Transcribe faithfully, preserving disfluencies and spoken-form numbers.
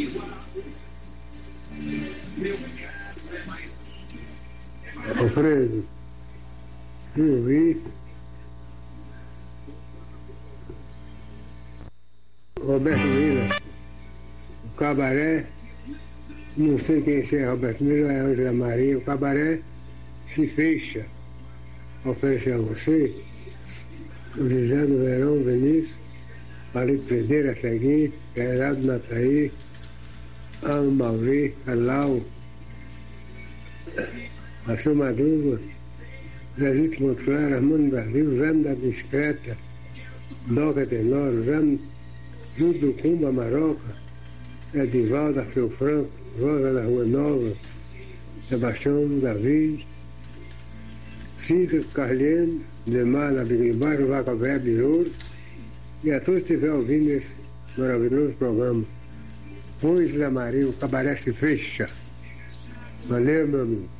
Alfredo, não vi. Roberto Mila, o Cabaré, não sei quem é Roberto Mila, é Angela Maria, o Cabaré se fecha. Oferece a você o José do Verão Vinícius, Palito Pereira, Seguim, Geraldo Nataí, Alma Mauri, Alau, Márcio Madruga, Zezito Motoclar, Armando Brasil, Ramo da Bicicleta, Doca Tenório, Ramo Júlio do Cumba, Maroca, Edivaldo, Feu Franco, Rosa da Rua Nova, Sebastião Davi, Cida Carliano, Demar na Big Bairro, Vaca Velha de Ouro, e a todos que estiverem ouvindo esse maravilhoso programa. Pois, Maria, o Cabaré se fecha. Valeu, meu amigo.